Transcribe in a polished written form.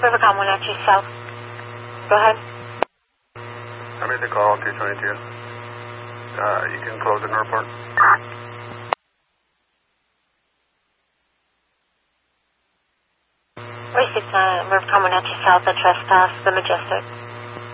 Rivercom 192 South. Go ahead. I made the call, 222. You can close in report. Received Rivercom 192 South, the trespass, the Majestic.